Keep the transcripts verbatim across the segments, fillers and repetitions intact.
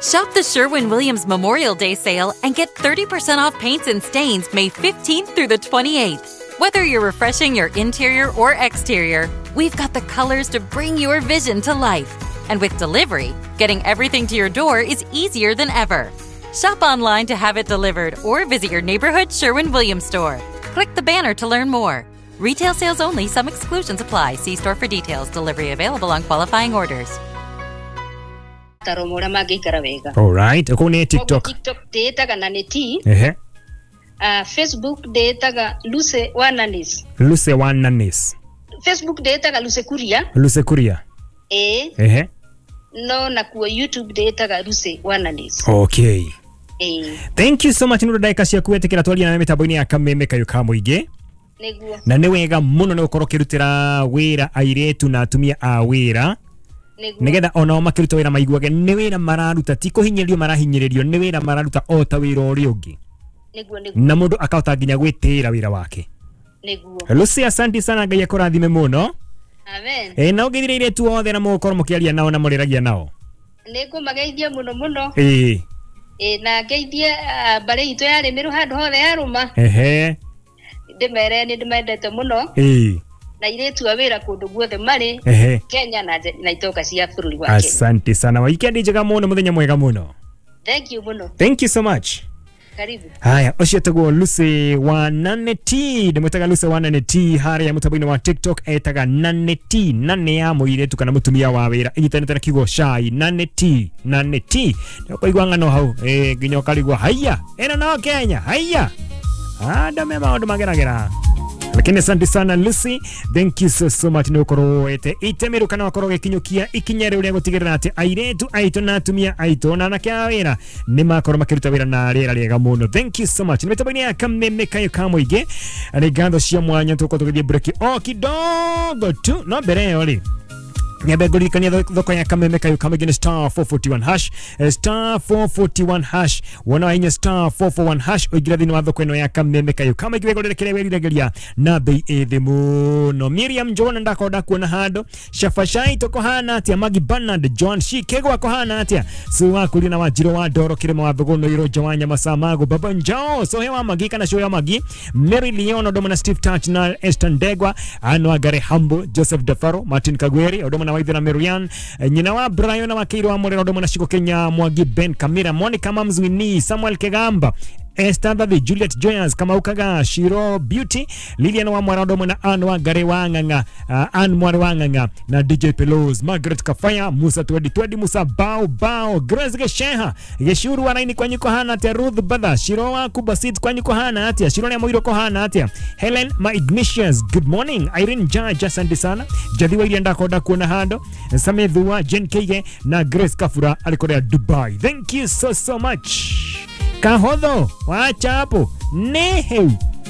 Shop the Sherwin-Williams Memorial Day sale and get thirty percent off paints and stains May fifteenth through the twenty-eighth. Whether you're refreshing your interior or exterior, we've got the colors to bring your vision to life. And with delivery, getting everything to your door is easier than ever. Shop online to have it delivered or visit your neighborhood Sherwin-Williams store. Click the banner to learn more. Retail sales only. Some exclusions apply. See store for details. Delivery available on qualifying orders. Alright, uko ni TikTok. TikTok data na neti. Ehe. Uh, Facebook data ga Luce Wananis. Luce Wananis. Facebook data ga Luce Kuria. Luce Kuria. Eh. Ehe. No na kuwa YouTube data ga Luce Wananis. Okay. Eh. Thank you so much nuru daika cia kuetekera twaria na mitaboini ya kameme kayo kamuige. Neguo. Na ni wega muno ni gukorwo kirutira wira airetu na atumia a wira. Nigetha ona makiruta wira maiguage ni wira mararuta ti kuhinyirio marahinyiririo ni wira mararuta o ta wira uri ungi. Neguo neguo. Na mundu akahota nginya gwitira wira wake. Neguo. Lucy, asante sana, Ngai akurathime muno. Amen. Eh, na ugithire tu othe na mukorwo mukiaria nao na muriragia nao. Nego mageithia muno muno. Eh. Eh, na geithia bare itu yari miru handu hothe yaruma. Ehe. Ndimere ni ndimendete muno. Eh. Na iretu awira kundu guothe mari Kenya na na itoka cia bururi wa Kenya. Asante sana, weekend njega muno, muthenya mwega muno. Thank you muno. Thank you so much. Karibu. Haya, ucio tago Lucy Wananeti, ndimwetaga Lucy Wananeti haria ya mutabaini wa TikTok etaga Naneti, nane ya muiretu kana mutumia wa wira inyitanete na kigo shai Naneti, Naneti. Ndikoigwa ngano hau eh nginya karigwa haya ena no Kenya haya ada mema maundu mageragera. Lakini asante sana Lucy, thank you so, so much nukoro ete itemeru kana wakoro gekinyukia ikinyere uria gutigirira ati airetu aito na atumia aito na nakia wira ni makoro makiruta wira na rera riega muno. Thank you so much. Nimetabani ya kameme kayo kamuige aligando cia mwanya tuko tugithie break o kidogo tu no mbere oli Nyebe gulirikania thoko ya kameme kayo kamegine star four forty-one hash star four forty-one hash wana hinya star four forty-one hash oigira thini wa thoko ino ya kameme kayo kamegire golekere werirageria na bei ethi muno. Miriam John ndakoda kuona hado Shafashai toko hana atia Magi Bernard John Shikego wako hana atia suwa kulina wa jiro wa doro kirema wa thogono iro jawanya masamago baba njao so hewa Magi kana show ya Magi Mary Leon odomana Steve Touch na Esther Ndegwa Anwa Gare Hambo Joseph Dafaro Martin Kagweri odomana Waithira Merian nyina wa Brian na Wakiru wa Morero odomana Shiko Kenya Mwagi Ben Kamira Monica Mamzwini Samuel Kegamba Esther Davi Juliet Joyans kama ukaga Shiro Beauty Lilian wa Mwarado na Anwa Gare Wanganga uh, Ann Mwarwanganga na D J Pelos Margaret Kafaya Musa Twedi Twedi Musa Bao Bao Grace Gesheha Geshuru wa Raini kwa nyiko hana atia Ruth Bada Shiro wa Kubasit kwa nyiko hana atia Shiro ni Moiro kwa hana atia Helen Ma Ignatius good morning Irene Jai asante sana Jadhiwa ili andako da kuona hando Samedhua Jen Kege na Grace Kafura alikorea Dubai. Thank you so so much. Kahodho, wacha hapo. Nehe.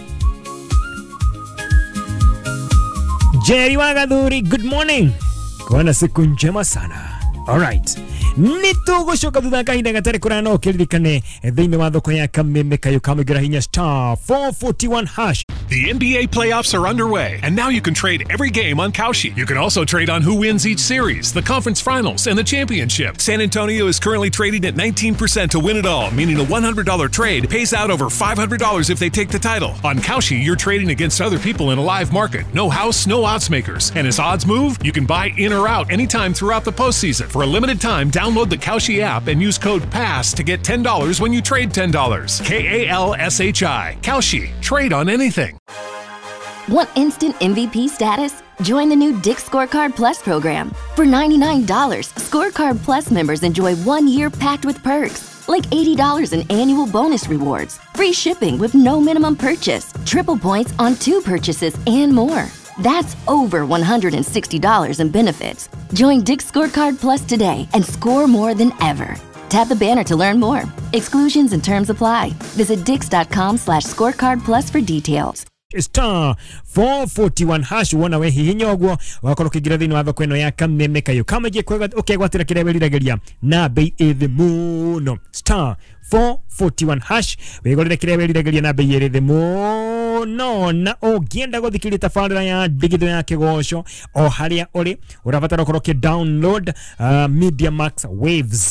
Jerry Wagadhuri, good morning. Kwa siku njema sana. Alright. Nitugo shoka thutha kahinda gatari kurana no kiririkane thiini wa thoko ya kameme kayo kamugira hinya star four forty-one hash. The N B A playoffs are underway, and now you can trade every game on Kalshi. You can also trade on who wins each series, the conference finals, and the championship. San Antonio is currently trading at nineteen percent to win it all, meaning a one hundred dollars trade pays out over five hundred dollars if they take the title. On Kalshi, you're trading against other people in a live market. No house, no odds makers. And as odds move, you can buy in or out anytime throughout the postseason. For a limited time, download the Kalshi app and use code PASS to get ten dollars when you trade ten dollars. K A L S H I. Kalshi. Trade on anything. Want instant M V P status? Join the new Dick's Scorecard Plus program. For ninety-nine dollars, Scorecard Plus members enjoy one year packed with perks, like eighty dollars in annual bonus rewards, free shipping with no minimum purchase, triple points on two purchases, and more. That's over one hundred sixty dollars in benefits. Join Dick's Scorecard Plus today and score more than ever. Tap the banner to learn more. Exclusions and terms apply. Visit dix.com slash scorecard plus for details. Star four forty-one hash wana we hihinya ogwo wakoro kigira thini wa thoko ino ya kameme kayo kamaje kwega ukegwatira kire werirageria na bei ethi muno star four forty-one hash wegorire kire werirageria na bei ethi muno na ogienda guthikirita tafarira ya digito ya kigosho o haria uri urabatara koroke download uh, Media Max Waves